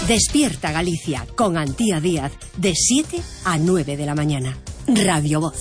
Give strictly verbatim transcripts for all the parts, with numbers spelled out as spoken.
Despierta Galicia con Antía Díaz de siete a nueve de la mañana. Radio Voz.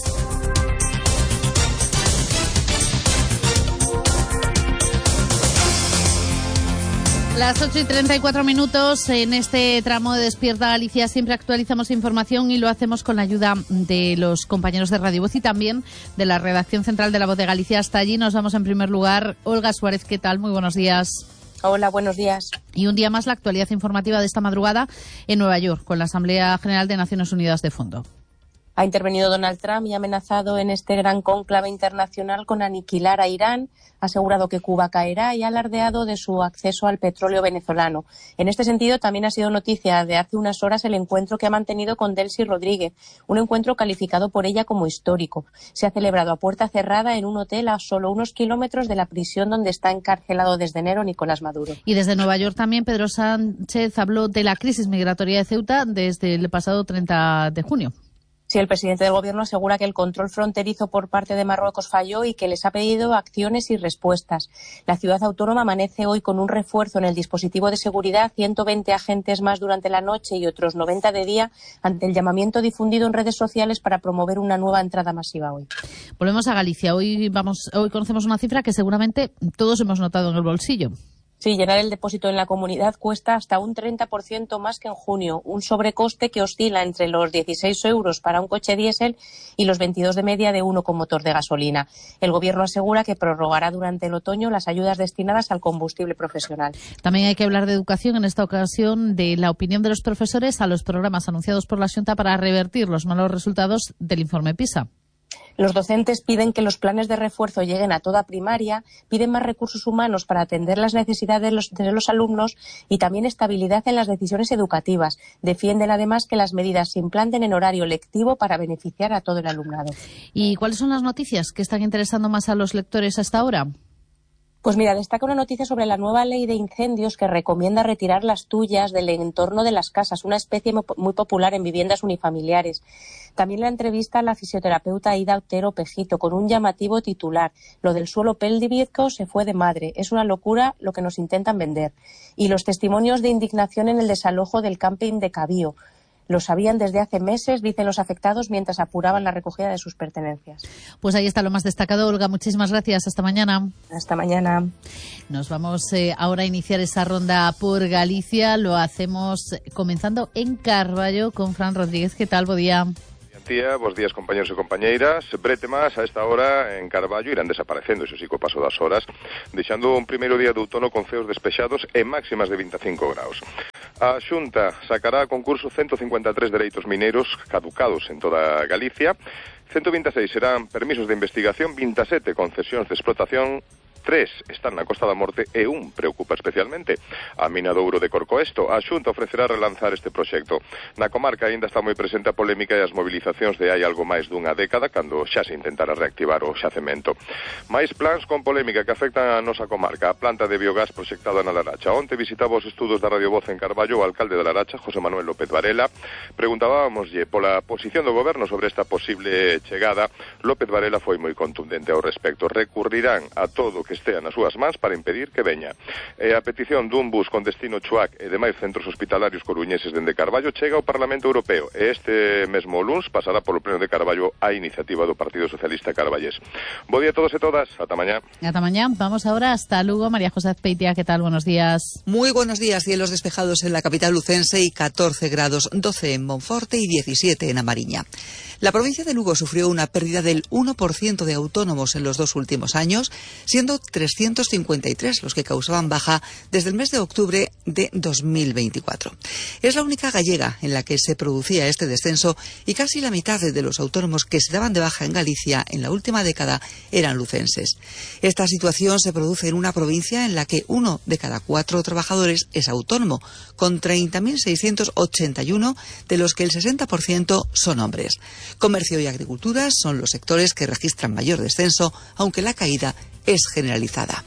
Las ocho y treinta y cuatro minutos. En este tramo de Despierta Galicia siempre actualizamos información y lo hacemos con la ayuda de los compañeros de Radio Voz y también de la redacción central de La Voz de Galicia. Hasta allí nos vamos en primer lugar. Olga Suárez, ¿qué tal? Muy buenos días. Hola, buenos días. Y un día más la actualidad informativa de esta madrugada en Nueva York con la Asamblea General de Naciones Unidas de fondo. Ha intervenido Donald Trump y ha amenazado en este gran cónclave internacional con aniquilar a Irán, ha asegurado que Cuba caerá y ha alardeado de su acceso al petróleo venezolano. En este sentido, también ha sido noticia de hace unas horas el encuentro que ha mantenido con Delcy Rodríguez, un encuentro calificado por ella como histórico. Se ha celebrado a puerta cerrada en un hotel a solo unos kilómetros de la prisión donde está encarcelado desde enero Nicolás Maduro. Y desde Nueva York también Pedro Sánchez habló de la crisis migratoria de Ceuta desde el pasado treinta de junio. Sí, el presidente del Gobierno asegura que el control fronterizo por parte de Marruecos falló y que les ha pedido acciones y respuestas. La ciudad autónoma amanece hoy con un refuerzo en el dispositivo de seguridad, ciento veinte agentes más durante la noche y otros noventa de día, ante el llamamiento difundido en redes sociales para promover una nueva entrada masiva hoy. Volvemos a Galicia. Hoy vamos, hoy conocemos una cifra que seguramente todos hemos notado en el bolsillo. Sí, llenar el depósito en la comunidad cuesta hasta un treinta por ciento más que en junio, un sobrecoste que oscila entre los dieciséis euros para un coche diésel y los veintidós de media de uno con motor de gasolina. El Gobierno asegura que prorrogará durante el otoño las ayudas destinadas al combustible profesional. También hay que hablar de educación, en esta ocasión de la opinión de los profesores a los programas anunciados por la Xunta para revertir los malos resultados del informe PISA. Los docentes piden que los planes de refuerzo lleguen a toda primaria, piden más recursos humanos para atender las necesidades de los, de los alumnos y también estabilidad en las decisiones educativas. Defienden además que las medidas se implanten en horario lectivo para beneficiar a todo el alumnado. ¿Y cuáles son las noticias que están interesando más a los lectores hasta ahora? Pues mira, destaca una noticia sobre la nueva ley de incendios que recomienda retirar las tuyas del entorno de las casas, una especie muy popular en viviendas unifamiliares. También la entrevista a la fisioterapeuta Aida Otero Pejito con un llamativo titular: lo del suelo pélvico se fue de madre, es una locura lo que nos intentan vender. Y los testimonios de indignación en el desalojo del camping de Cabío. Lo sabían desde hace meses, dicen los afectados, mientras apuraban la recogida de sus pertenencias. Pues ahí está lo más destacado, Olga. Muchísimas gracias. Hasta mañana. Hasta mañana. Nos vamos eh, ahora a iniciar esa ronda por Galicia. Lo hacemos comenzando en Carballo con Fran Rodríguez. ¿Qué tal? Buen día. Día, bos días, compañeros e compañeiras. Brete máis a esta hora en Carballo irán desaparecendo, iso sí, co paso das horas, deixando un primeiro día de outono con ceos despexados e máximas de vinte e cinco graus. A Xunta sacará a concurso ciento cincuenta e tres dereitos mineiros caducados en toda Galicia. ciento vinte e seis serán permisos de investigación, vinte e sete concesións de explotación, tres están na Costa da Morte e un preocupa especialmente a mina do ouro de Corcoesto. A Xunta ofrecerá relanzar este proxecto. Na comarca aínda está moi presente a polémica e as movilizacións de hai algo máis dunha década cando xa se intentara reactivar o xacemento. Mais plans con polémica que afectan a nosa comarca. A planta de biogás proxectada na Laracha. Onte visitaba os estudos da Radio Voz en Carballo o alcalde da Laracha, José Manuel López Varela. Preguntábamoslle pola posición do goberno sobre esta posible chegada. López Varela foi moi contundente ao respecto. Recurrirán a todo que estea nas súas mans para impedir que veña. E a petición dun bus con destino Chuac e demais centros hospitalarios coruñeses dende Carballo chega ao Parlamento Europeo e este mesmo luns pasará polo pleno de Carballo a iniciativa do Partido Socialista carballés. Bo día a todos e todas, ata mañá. Ata mañá, vamos ahora hasta Lugo. María José Azpeitia, ¿qué tal? Buenos días. Muy buenos días, cielos despejados en la capital lucense y catorce grados, doce en Monforte y diecisiete en Amariña. La provincia de Lugo sufrió una pérdida del uno por ciento de autónomos en los dos últimos años, siendo trescientos cincuenta y tres los que causaban baja desde el mes de octubre de dos mil veinticuatro. Es la única gallega en la que se producía este descenso y casi la mitad de los autónomos que se daban de baja en Galicia en la última década eran lucenses. Esta situación se produce en una provincia en la que uno de cada cuatro trabajadores es autónomo, con treinta mil seiscientos ochenta y uno de los que el sesenta por ciento son hombres. Comercio y agricultura son los sectores que registran mayor descenso, aunque la caída es generalizada.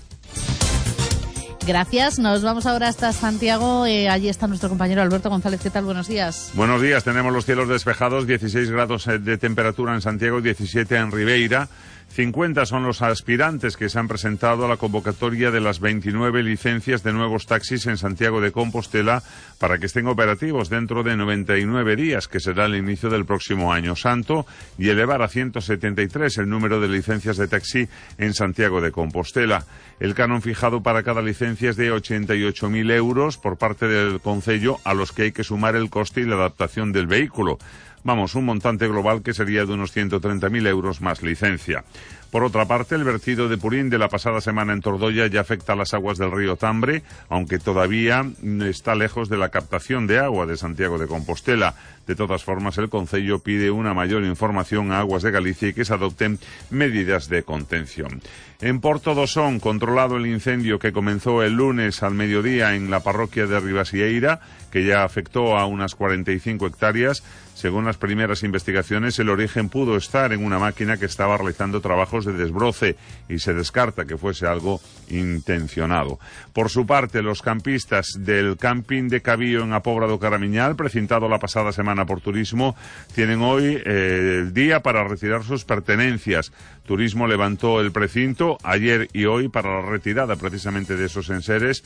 Gracias. Nos vamos ahora hasta Santiago. Eh, allí está nuestro compañero Alberto González. ¿Qué tal? Buenos días. Buenos días. Tenemos los cielos despejados, dieciséis grados de temperatura en Santiago y diecisiete en Ribeira. cincuenta son los aspirantes que se han presentado a la convocatoria de las veintinueve licencias de nuevos taxis en Santiago de Compostela para que estén operativos dentro de noventa y nueve días, que será el inicio del próximo año santo, y elevar a ciento setenta y tres el número de licencias de taxi en Santiago de Compostela. El canon fijado para cada licencia es de ochenta y ocho mil euros por parte del concello, a los que hay que sumar el coste y la adaptación del vehículo. Vamos, un montante global que sería de unos ciento treinta mil euros más licencia. Por otra parte, el vertido de purín de la pasada semana en Tordoya ya afecta a las aguas del río Tambre, aunque todavía está lejos de la captación de agua de Santiago de Compostela. De todas formas, el concello pide una mayor información a Aguas de Galicia y que se adopten medidas de contención. En Porto do Son, controlado el incendio que comenzó el lunes al mediodía en la parroquia de Ribasieira, que ya afectó a unas cuarenta y cinco hectáreas. Según las primeras investigaciones, el origen pudo estar en una máquina que estaba realizando trabajos de desbroce y se descarta que fuese algo intencionado. Por su parte, los campistas del camping de Cabío en Apobra do Caramiñal, precintado la pasada semana por Turismo, tienen hoy eh, el día para retirar sus pertenencias. Turismo levantó el precinto ayer y hoy para la retirada precisamente de esos enseres.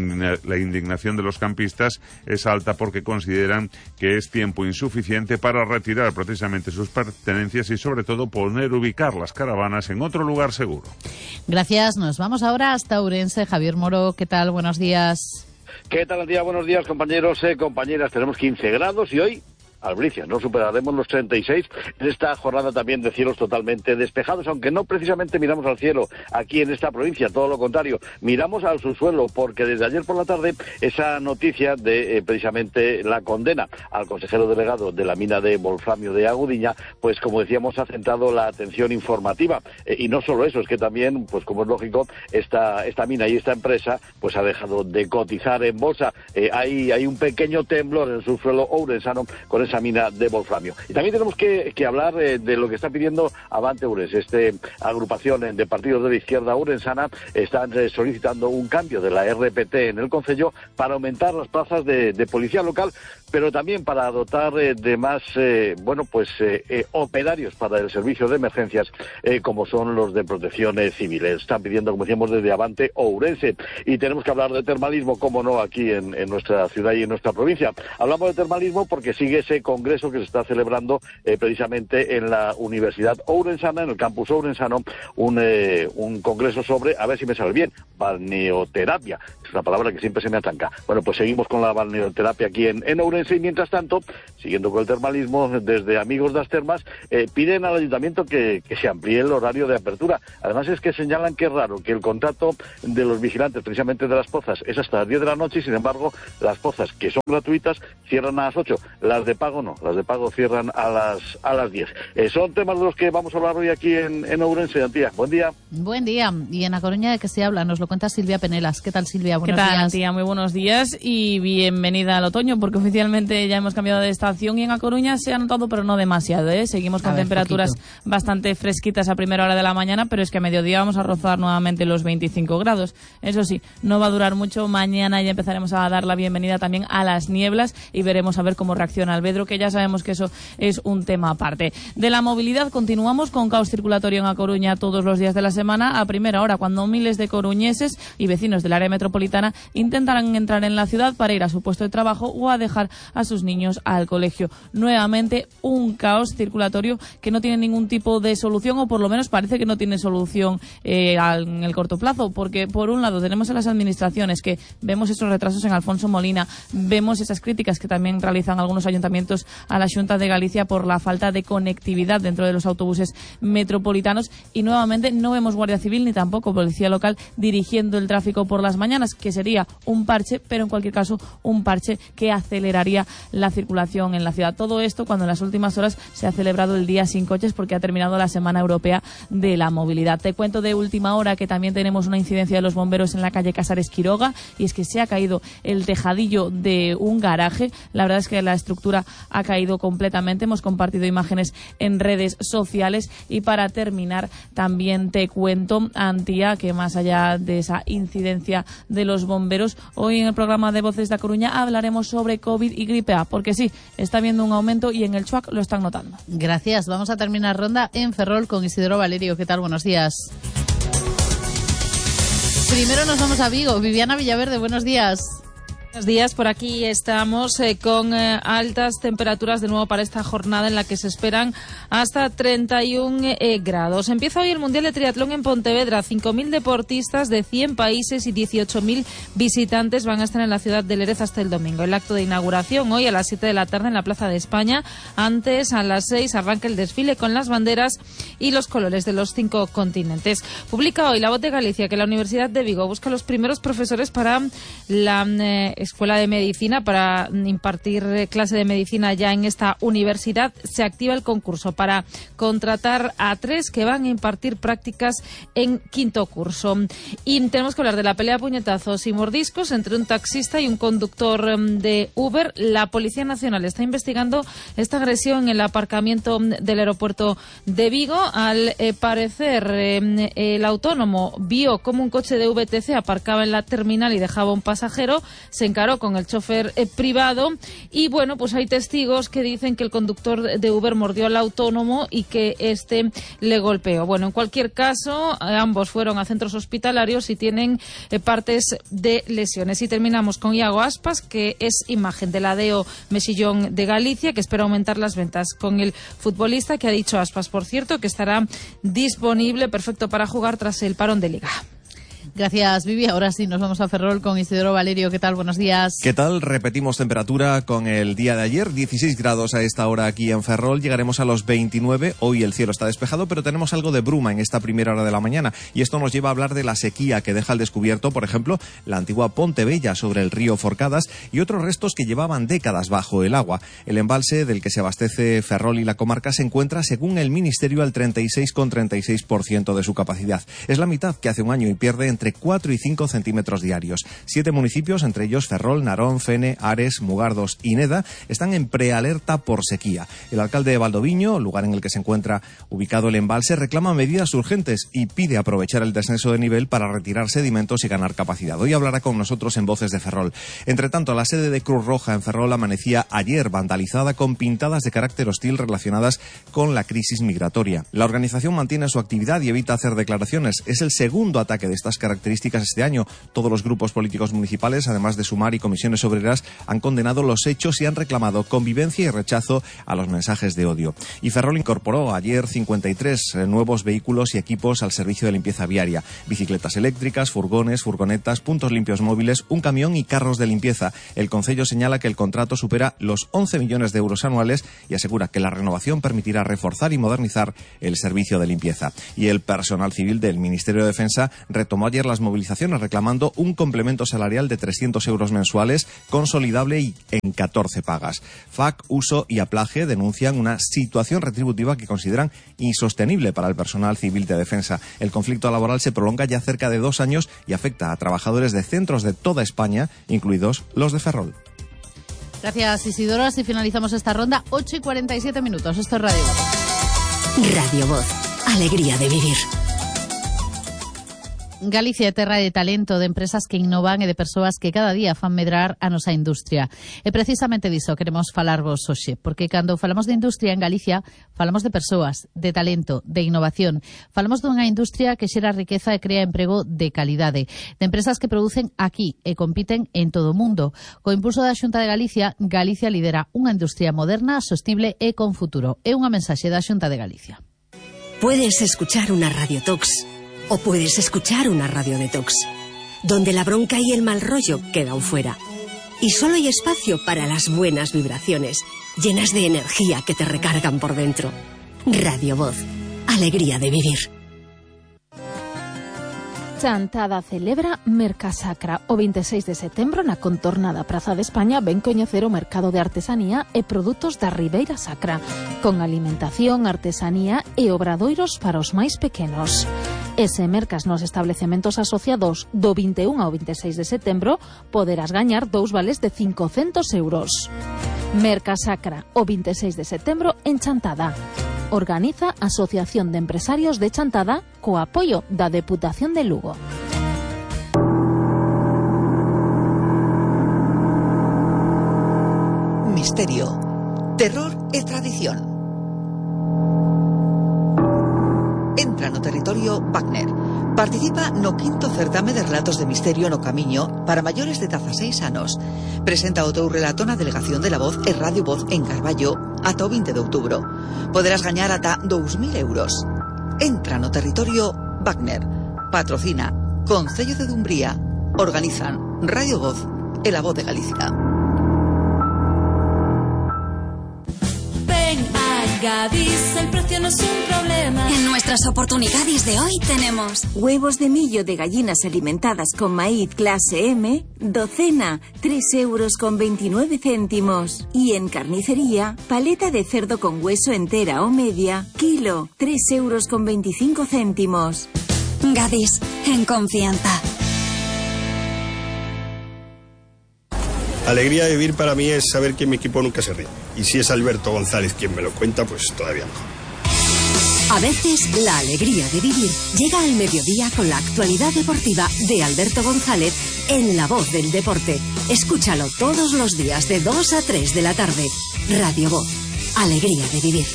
La indignación de los campistas es alta porque consideran que es tiempo insuficiente para retirar precisamente sus pertenencias y sobre todo poner ubicar las caravanas en otro lugar seguro. Gracias, nos vamos ahora hasta Ourense. Javier Moro, ¿qué tal? Buenos días. ¿Qué tal, Antía? Buenos días, compañeros, eh, compañeras. Tenemos quince grados y hoy Albricia, no superaremos los treinta y seis en esta jornada también de cielos totalmente despejados, aunque no precisamente miramos al cielo aquí en esta provincia, todo lo contrario, miramos al subsuelo, porque desde ayer por la tarde esa noticia de eh, precisamente la condena al consejero delegado de la mina de Wolframio de Agudiña, pues como decíamos, ha centrado la atención informativa, eh, y no solo eso, es que también, pues como es lógico, esta, esta mina y esta empresa pues ha dejado de cotizar en bolsa. Eh, hay, hay un pequeño temblor en el subsuelo ourensano con esa mina de Wolframio. Y también tenemos que, que hablar eh, de lo que está pidiendo Avante Ourense. Este agrupación de partidos de la izquierda ourensana están eh, solicitando un cambio de la R P T en el concello para aumentar las plazas de, de policía local, pero también para dotar eh, de más eh, bueno pues eh, eh, operarios para el servicio de emergencias, eh, como son los de protección eh, civil. Están pidiendo, como decíamos, desde Avante Ourense. Y tenemos que hablar de termalismo, como no, aquí en, en nuestra ciudad y en nuestra provincia. Hablamos de termalismo porque sigue ese congreso que se está celebrando eh, precisamente en la Universidad Ourensana, en el campus ourensano, un, eh, un congreso sobre, a ver si me sale bien, balneoterapia. Es una palabra que siempre se me atanca. Bueno, pues seguimos con la balneoterapia aquí en, en Ourense, y mientras tanto, siguiendo con el termalismo, desde Amigos das Termas, eh, piden al ayuntamiento que, que se amplíe el horario de apertura. Además es que señalan que es raro que el contrato de los vigilantes, precisamente de las pozas, es hasta las diez de la noche, y sin embargo, las pozas que son gratuitas cierran a las ocho, las de pago no, las de pago cierran a las a las diez. Eh, son temas de los que vamos a hablar hoy aquí en, en Ourense. Antía, buen día. Buen día. Y en A Coruña, ¿de qué se habla? Nos lo cuenta Silvia Penelas. ¿Qué tal, Silvia? Buenos ¿Qué tal, días. Antía? Muy buenos días y bienvenida al otoño, porque oficialmente ya hemos cambiado de estación y en A Coruña se ha notado, pero no demasiado, ¿eh? Seguimos con a ver, temperaturas poquito. bastante fresquitas a primera hora de la mañana, pero es que a mediodía vamos a rozar nuevamente los veinticinco grados. Eso sí, no va a durar mucho. Mañana ya empezaremos a dar la bienvenida también a las nieblas y veremos a ver cómo reacciona Albedro, que ya sabemos que eso es un tema aparte. De la movilidad continuamos con caos circulatorio en A Coruña todos los días de la semana a primera hora, cuando miles de coruñeses y vecinos del área metropolitana intentarán entrar en la ciudad para ir a su puesto de trabajo o a dejar a sus niños al colegio. Nuevamente un caos circulatorio que no tiene ningún tipo de solución, o por lo menos parece que no tiene solución eh, en el corto plazo, porque por un lado tenemos a las administraciones que vemos esos retrasos en Alfonso Molina, vemos esas críticas que también realizan algunos ayuntamientos a la Xunta de Galicia por la falta de conectividad dentro de los autobuses metropolitanos, y nuevamente no vemos Guardia Civil ni tampoco Policía Local dirigiendo el tráfico por las mañanas, que sería un parche, pero en cualquier caso un parche que aceleraría la circulación en la ciudad. Todo esto cuando en las últimas horas se ha celebrado el Día Sin Coches, porque ha terminado la Semana Europea de la Movilidad. Te cuento de última hora que también tenemos una incidencia de los bomberos en la calle Casares Quiroga, y es que se ha caído el tejadillo de un garaje. La verdad es que la estructura ha caído completamente. Hemos compartido imágenes en redes sociales. Y para terminar, también te cuento, Antía, que más allá de esa incidencia de los bomberos, hoy en el programa de Voces da Coruña hablaremos sobre COVID y gripe A, porque sí, está habiendo un aumento y en el Chuac lo están notando. Gracias. Vamos a terminar ronda en Ferrol con Isidoro Valerio. ¿Qué tal? Buenos días. Primero nos vamos a Vigo. Viviana Villaverde, buenos días. Buenos días, por aquí estamos eh, con eh, altas temperaturas de nuevo para esta jornada en la que se esperan hasta treinta y uno eh, grados. Empieza hoy el Mundial de Triatlón en Pontevedra. cinco mil deportistas de cien países y dieciocho mil visitantes van a estar en la ciudad de Lérez hasta el domingo. El acto de inauguración hoy a las siete de la tarde en la Plaza de España. Antes, a las seis, arranca el desfile con las banderas y los colores de los cinco continentes. Publica hoy La Voz de Galicia que la Universidad de Vigo busca los primeros profesores para la eh, Escuela de Medicina, para impartir clase de medicina ya en esta universidad. Se activa el concurso para contratar a tres que van a impartir prácticas en quinto curso. Y tenemos que hablar de la pelea a puñetazos y mordiscos entre un taxista y un conductor de Uber. La Policía Nacional está investigando esta agresión en el aparcamiento del aeropuerto de Vigo. Al eh, parecer, eh, el autónomo vio cómo un coche de V T C aparcaba en la terminal y dejaba un pasajero. Se encaró con el chofer eh, privado y bueno, pues hay testigos que dicen que el conductor de Uber mordió al autónomo y que este le golpeó. Bueno, en cualquier caso, eh, ambos fueron a centros hospitalarios y tienen eh, partes de lesiones. Y terminamos con Iago Aspas, que es imagen del Adeo Mesillón de Galicia, que espera aumentar las ventas con el futbolista, que ha dicho Aspas, por cierto, que estará disponible, perfecto para jugar tras el parón de Liga. Gracias, Vivi. Ahora sí, nos vamos a Ferrol con Isidoro Valerio. ¿Qué tal? Buenos días. ¿Qué tal? Repetimos temperatura con el día de ayer. dieciséis grados a esta hora aquí en Ferrol. Llegaremos a los veintinueve. Hoy el cielo está despejado, pero tenemos algo de bruma en esta primera hora de la mañana. Y esto nos lleva a hablar de la sequía que deja al descubierto, por ejemplo, la antigua Pontebella sobre el río Forcadas y otros restos que llevaban décadas bajo el agua. El embalse del que se abastece Ferrol y la comarca se encuentra, según el Ministerio, al treinta y seis coma treinta y seis por ciento de su capacidad. Es la mitad que hace un año y pierde entre cuatro y cinco centímetros diarios. Siete municipios, entre ellos Ferrol, Narón, Fene, Ares, Mugardos y Neda, están en prealerta por sequía. El alcalde de Valdoviño, lugar en el que se encuentra ubicado el embalse, reclama medidas urgentes y pide aprovechar el descenso de nivel para retirar sedimentos y ganar capacidad. Hoy hablará con nosotros en Voces de Ferrol. Entre tanto, la sede de Cruz Roja en Ferrol amanecía ayer vandalizada con pintadas de carácter hostil relacionadas con la crisis migratoria. La organización mantiene su actividad y evita hacer declaraciones. Es el segundo ataque de estas características este año. Todos los grupos políticos municipales, además de Sumar y comisiones obreras, han condenado los hechos y han reclamado convivencia y rechazo a los mensajes de odio. Y Ferrol incorporó ayer cincuenta y tres nuevos vehículos y equipos al servicio de limpieza viaria. Bicicletas eléctricas, furgones, furgonetas, puntos limpios móviles, un camión y carros de limpieza. El concello señala que el contrato supera los once millones de euros anuales y asegura que la renovación permitirá reforzar y modernizar el servicio de limpieza. Y el personal civil del Ministerio de Defensa retomó ayer las movilizaciones reclamando un complemento salarial de trescientos euros mensuales, consolidable y en catorce pagas. F A C, Uso y Aplaje denuncian una situación retributiva que consideran insostenible para el personal civil de defensa. El conflicto laboral se prolonga ya cerca de dos años y afecta a trabajadores de centros de toda España, incluidos los de Ferrol. Gracias, Isidoro. Así finalizamos esta ronda. ocho y cuarenta y siete minutos. Esto es Radio Voz. Radio Voz. Alegría de vivir. Galicia é terra de talento, de empresas que innovan e de persoas que cada día fan medrar a nosa industria. E precisamente diso queremos falarvos hoxe, porque cando falamos de industria en Galicia, falamos de persoas, de talento, de innovación. Falamos dunha industria que xera riqueza e crea emprego de calidade, de empresas que producen aquí e compiten en todo o mundo. Co impulso da Xunta de Galicia, Galicia lidera unha industria moderna, sostible e con futuro. É unha mensaxe da Xunta de Galicia. Puedes escuchar una Radio Tox o puedes escuchar una Radio Detox, donde la bronca y el mal rollo quedan fuera. Y solo hay espacio para las buenas vibraciones, llenas de energía que te recargan por dentro. Radio Voz. Alegría de vivir. Chantada celebra Mercasacra. O veintiséis de setembro na contornada Praza de España ven coñecer o mercado de artesanía e produtos da Ribeira Sacra, con alimentación, artesanía e obradoiros para os máis pequenos. E se mercas nos establecementos asociados do vinte e un ao veintiséis de setembro, poderás gañar dous vales de cincocentos euros. Mercasacra, o veintiséis de setembro en Chantada. Organiza Asociación de Empresarios de Chantada co apoio da Deputación de Lugo. Misterio, terror e tradición. Entra no territorio Wagner. Participa no quinto certame de relatos de misterio no Camiño para maiores de dezaseis anos. Presenta o teu relato na Delegación de la Voz e Radio Voz en Carballo ata o vinte de outubro. Poderás gañar ata dous mil euros. Entra no territorio Wagner. Patrocina Concello de Dumbría. Organizan Radio Voz e la Voz de Galicia. Gadis, el precio no es un problema. En nuestras oportunidades de hoy tenemos huevos de millo de gallinas alimentadas con maíz clase M, docena, tres euros con veintinueve céntimos. Y en carnicería, paleta de cerdo con hueso entera o media, kilo, tres euros con veinticinco céntimos. Gadis, en confianza. Alegría de vivir para mí es saber que mi equipo nunca se ríe. Y si es Alberto González quien me lo cuenta, pues todavía mejor. A veces la alegría de vivir llega al mediodía con la actualidad deportiva de Alberto González en La Voz del Deporte. Escúchalo todos los días de dos a tres de la tarde. Radio Voz. Alegría de vivir.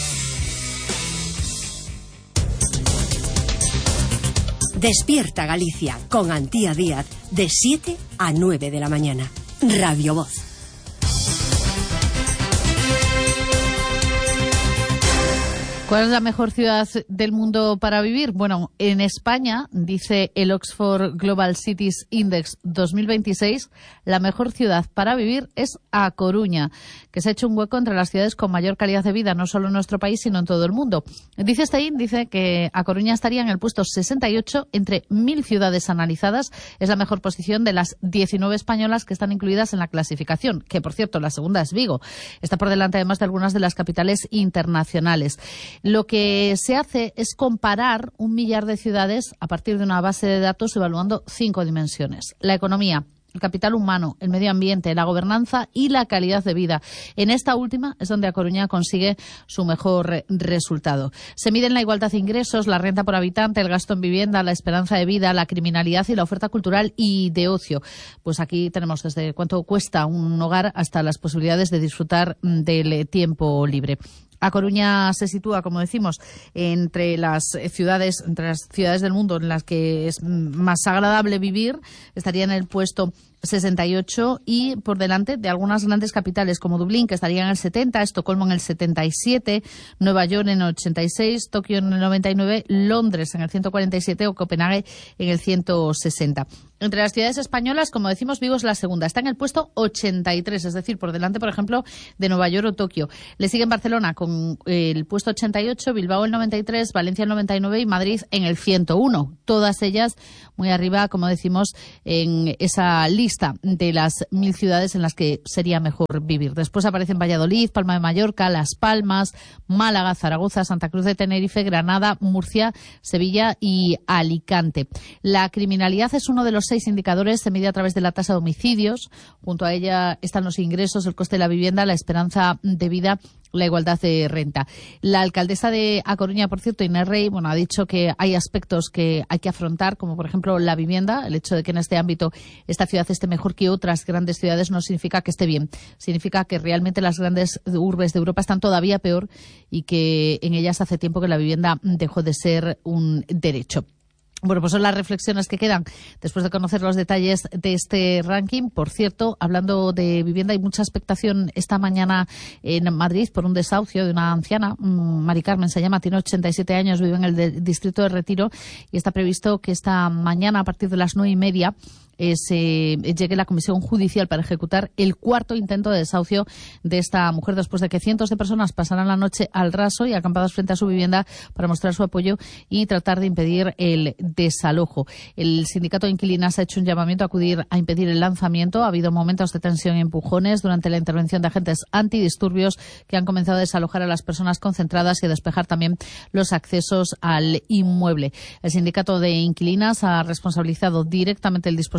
Despierta Galicia con Antía Díaz de siete a nueve de la mañana. Radio Voz. ¿Cuál es la mejor ciudad del mundo para vivir? Bueno, en España, dice el Oxford Global Cities Index dos mil veintiséis, la mejor ciudad para vivir es A Coruña, que se ha hecho un hueco entre las ciudades con mayor calidad de vida, no solo en nuestro país, sino en todo el mundo. Dice este índice que A Coruña estaría en el puesto sesenta y ocho entre mil ciudades analizadas. Es la mejor posición de las diecinueve españolas que están incluidas en la clasificación, que, por cierto, la segunda es Vigo. Está por delante, además, de algunas de las capitales internacionales. Lo que se hace es comparar un millar de ciudades a partir de una base de datos evaluando cinco dimensiones. La economía, el capital humano, el medio ambiente, la gobernanza y la calidad de vida. En esta última es donde A Coruña consigue su mejor resultado. Se miden la igualdad de ingresos, la renta por habitante, el gasto en vivienda, la esperanza de vida, la criminalidad y la oferta cultural y de ocio. Pues aquí tenemos desde cuánto cuesta un hogar hasta las posibilidades de disfrutar del tiempo libre. A Coruña se sitúa, como decimos, entre las ciudades, entre las ciudades del mundo en las que es más agradable vivir. Estaría en el puesto sesenta y ocho y por delante de algunas grandes capitales como Dublín, que estaría en el setenta, Estocolmo en el setenta y siete, Nueva York en el ochenta y seis, Tokio en el noventa y nueve, Londres en el ciento cuarenta y siete o Copenhague en el ciento sesenta. Entre las ciudades españolas, como decimos, Vigo es la segunda. Está en el puesto ochenta y tres, es decir, por delante, por ejemplo, de Nueva York o Tokio. Le siguen Barcelona con el puesto ochenta y ocho, Bilbao el noventa y tres, Valencia el noventa y nueve y Madrid en el ciento uno. Todas ellas muy arriba, como decimos, en esa lista de las mil ciudades en las que sería mejor vivir. Después aparecen Valladolid, Palma de Mallorca, Las Palmas, Málaga, Zaragoza, Santa Cruz de Tenerife, Granada, Murcia, Sevilla y Alicante. La criminalidad es uno de los seis indicadores, se mide a través de la tasa de homicidios. Junto a ella están los ingresos, el coste de la vivienda, la esperanza de vida, la igualdad de renta. La alcaldesa de A Coruña, por cierto, Inés Rey, bueno, ha dicho que hay aspectos que hay que afrontar, como por ejemplo la vivienda. El hecho de que en este ámbito esta ciudad esté mejor que otras grandes ciudades no significa que esté bien. Significa que realmente las grandes urbes de Europa están todavía peor y que en ellas hace tiempo que la vivienda dejó de ser un derecho. Bueno, pues son las reflexiones que quedan después de conocer los detalles de este ranking. Por cierto, hablando de vivienda, hay mucha expectación esta mañana en Madrid por un desahucio de una anciana. Mari Carmen se llama, tiene ochenta y siete años, vive en el de, distrito de Retiro y está previsto que esta mañana, a partir de las nueve y media, Eh, se llegue la comisión judicial para ejecutar el cuarto intento de desahucio de esta mujer después de que cientos de personas pasaran la noche al raso y acampadas frente a su vivienda para mostrar su apoyo y tratar de impedir el desalojo. El sindicato de inquilinas ha hecho un llamamiento a acudir a impedir el lanzamiento. Ha habido momentos de tensión y empujones durante la intervención de agentes antidisturbios que han comenzado a desalojar a las personas concentradas y a despejar también los accesos al inmueble. El sindicato de inquilinas ha responsabilizado directamente el dispositivo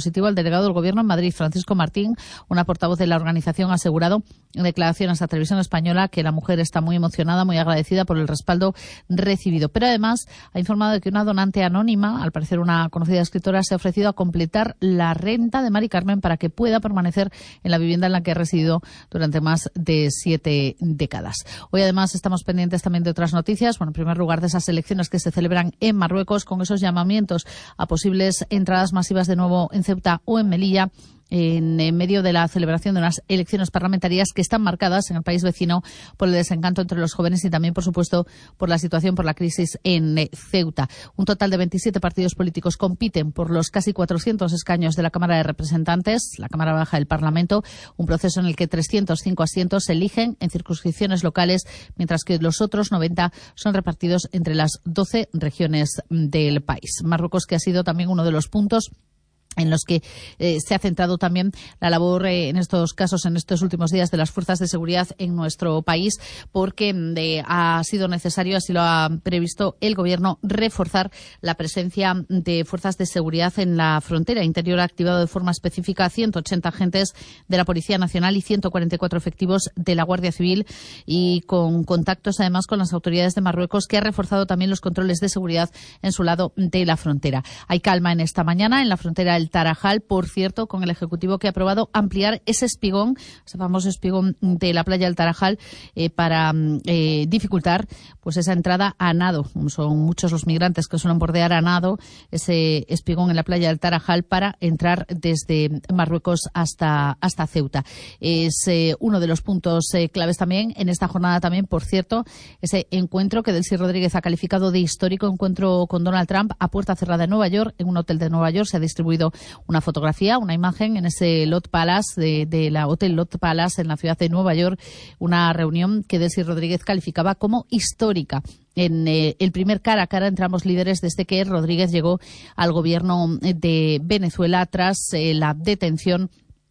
positivo al delegado del Gobierno en Madrid, Francisco Martín. Una portavoz de la organización ha asegurado en declaraciones a Televisión Española que la mujer está muy emocionada, muy agradecida por el respaldo recibido. Pero además ha informado de que una donante anónima, al parecer una conocida escritora, se ha ofrecido a completar la renta de Mari Carmen para que pueda permanecer en la vivienda en la que ha residido durante más de siete décadas. Hoy además estamos pendientes también de otras noticias. Bueno, en primer lugar de esas elecciones que se celebran en Marruecos, con esos llamamientos a posibles entradas masivas de nuevo en Ceuta o en Melilla, en, en medio de la celebración de unas elecciones parlamentarias que están marcadas en el país vecino por el desencanto entre los jóvenes y también, por supuesto, por la situación, por la crisis en eh, Ceuta. Un total de veintisiete partidos políticos compiten por los casi cuatrocientos escaños de la Cámara de Representantes, la Cámara Baja del Parlamento, un proceso en el que trescientos cinco asientos se eligen en circunscripciones locales, mientras que los otros noventa son repartidos entre las doce regiones del país. Marruecos, que ha sido también uno de los puntos en los que eh, se ha centrado también la labor eh, en estos casos, en estos últimos días, de las fuerzas de seguridad en nuestro país, porque eh, ha sido necesario, así lo ha previsto el Gobierno, reforzar la presencia de fuerzas de seguridad en la frontera interior. Ha activado de forma específica ciento ochenta agentes de la Policía Nacional y ciento cuarenta y cuatro efectivos de la Guardia Civil, y con contactos además con las autoridades de Marruecos, que ha reforzado también los controles de seguridad en su lado de la frontera. Hay calma en esta mañana en la frontera del Tarajal, por cierto, con el Ejecutivo que ha aprobado ampliar ese espigón, ese famoso espigón de la playa del Tarajal, eh, para eh, dificultar pues esa entrada a nado. Son muchos los migrantes que suelen bordear a nado ese espigón en la playa del Tarajal para entrar desde Marruecos hasta, hasta Ceuta. Es eh, uno de los puntos eh, claves también en esta jornada también, por cierto, ese encuentro que Delcy Rodríguez ha calificado de histórico, encuentro con Donald Trump a puerta cerrada en Nueva York, en un hotel de Nueva York. Se ha distribuido una fotografía, una imagen en ese Lot Palace, de, de la Hotel Lot Palace en la ciudad de Nueva York, una reunión que Delcy Rodríguez calificaba como histórica. En eh, el primer cara a cara entre ambos líderes desde que Rodríguez llegó al gobierno de Venezuela tras eh, la detención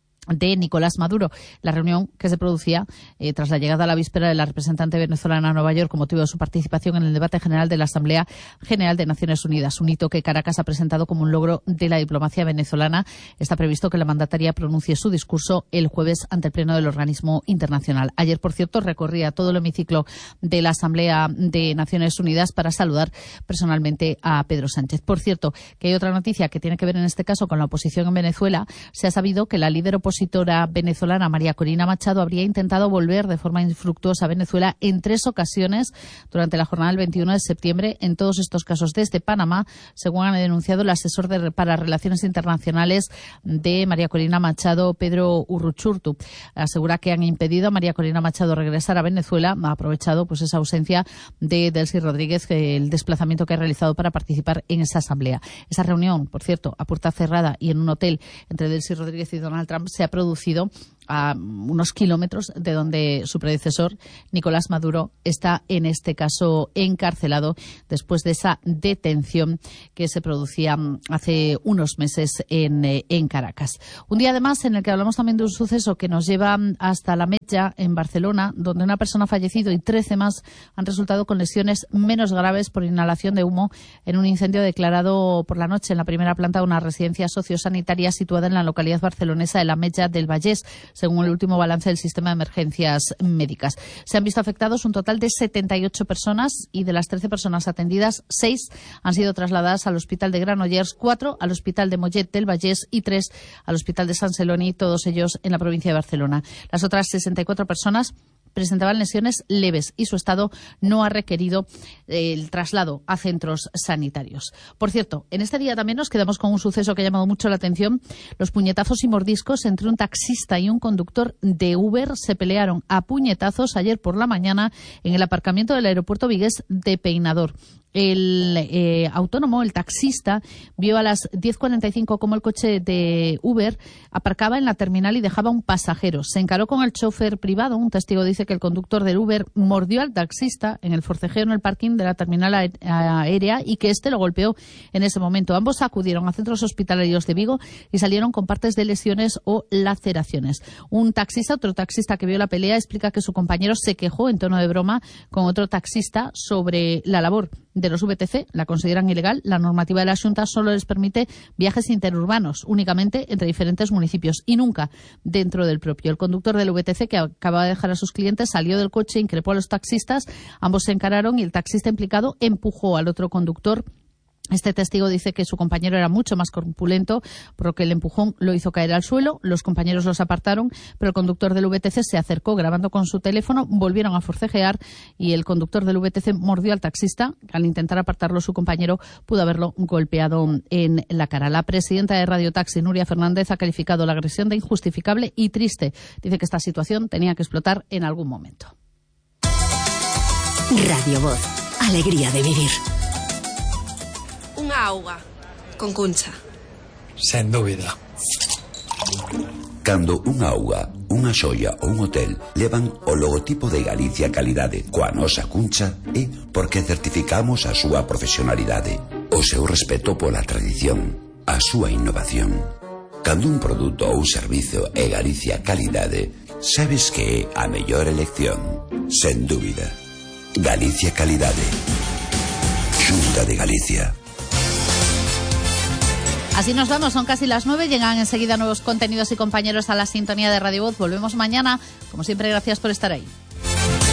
de Nicolás Maduro. La reunión que se producía eh, tras la llegada a la víspera de la representante venezolana a Nueva York con motivo de su participación en el debate general de la Asamblea General de Naciones Unidas, un hito que Caracas ha presentado como un logro de la diplomacia venezolana. Está previsto que la mandataria pronuncie su discurso el jueves ante el Pleno del organismo internacional. Ayer, por cierto, recorría todo el hemiciclo de la Asamblea de Naciones Unidas para saludar personalmente a Pedro Sánchez. Por cierto, que hay otra noticia que tiene que ver en este caso con la oposición en Venezuela. Se ha sabido que la líder opositora opositora venezolana María Corina Machado habría intentado volver de forma infructuosa a Venezuela en tres ocasiones durante la jornada del veintiuno de septiembre, en todos estos casos desde Panamá, según ha denunciado el asesor de, para Relaciones Internacionales de María Corina Machado, Pedro Urruchurtu. Asegura que han impedido a María Corina Machado regresar a Venezuela, ha aprovechado pues esa ausencia de Delcy Rodríguez, el desplazamiento que ha realizado para participar en esa asamblea. Esa reunión, por cierto, a puerta cerrada y en un hotel entre Delcy Rodríguez y Donald Trump se ha producido a unos kilómetros de donde su predecesor, Nicolás Maduro, está en este caso encarcelado después de esa detención que se producía hace unos meses en, en Caracas. Un día además en el que hablamos también de un suceso que nos lleva hasta la Metlla, en Barcelona, donde una persona ha fallecido y trece más han resultado con lesiones menos graves por inhalación de humo en un incendio declarado por la noche en la primera planta de una residencia sociosanitaria situada en la localidad barcelonesa de la Metlla del Vallés, según el último balance del sistema de emergencias médicas. Se han visto afectados un total de setenta y ocho personas y de las trece personas atendidas, seis han sido trasladadas al Hospital de Granollers, cuatro al Hospital de Mollet del Vallés y tres al Hospital de Sant Celoni, todos ellos en la provincia de Barcelona. Las otras sesenta y cuatro personas presentaban lesiones leves y su estado no ha requerido eh, el traslado a centros sanitarios. Por cierto, en este día también nos quedamos con un suceso que ha llamado mucho la atención. Los puñetazos y mordiscos entre un taxista y un conductor de Uber se pelearon a puñetazos ayer por la mañana en el aparcamiento del aeropuerto vigués de Peinador. El eh, autónomo, el taxista, vio a las diez cuarenta y cinco como el coche de Uber aparcaba en la terminal y dejaba un pasajero. Se encaró con el chofer privado. Un testigo dice que el conductor del Uber mordió al taxista en el forcejeo en el parking de la terminal aérea y que éste lo golpeó en ese momento. Ambos acudieron a centros hospitalarios de Vigo y salieron con partes de lesiones o laceraciones. Un taxista, otro taxista que vio la pelea, explica que su compañero se quejó en tono de broma con otro taxista sobre la labor de los V T C la consideran ilegal. La normativa de la Xunta solo les permite viajes interurbanos, únicamente entre diferentes municipios y nunca dentro del propio. El conductor del V T C, que acababa de dejar a sus clientes, salió del coche, increpó a los taxistas, ambos se encararon y el taxista implicado empujó al otro conductor. Este testigo dice que su compañero era mucho más corpulento, por lo que el empujón lo hizo caer al suelo. Los compañeros los apartaron, pero el conductor del V T C se acercó grabando con su teléfono, volvieron a forcejear y el conductor del V T C mordió al taxista. Al intentar apartarlo, su compañero pudo haberlo golpeado en la cara. La presidenta de Radio Taxi, Nuria Fernández, ha calificado la agresión de injustificable y triste. Dice que esta situación tenía que explotar en algún momento. Radio Voz, alegría de vivir. Unha auga, con Cuncha. Sen dúbida. Cando unha auga, unha xoia ou un hotel levan o logotipo de Galicia Calidade coa nosa Cuncha, é porque certificamos a súa profesionalidade, o seu respeto pola tradición, a súa innovación. Cando un produto ou servizo é Galicia Calidade, sabes que é a mellor elección, sen dúbida. Galicia Calidade. Xunta de Galicia. Así nos vamos, son casi las nueve, llegan enseguida nuevos contenidos y compañeros a la sintonía de Radio Voz. Volvemos mañana, como siempre, gracias por estar ahí.